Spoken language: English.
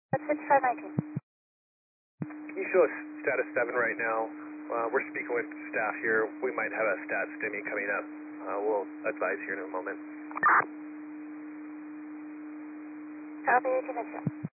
That's 5519. Can you show us status 7 right now? We're speaking with staff here. We might have a stat stimmy coming up. We'll advise here in a moment. Copy, 18 inch.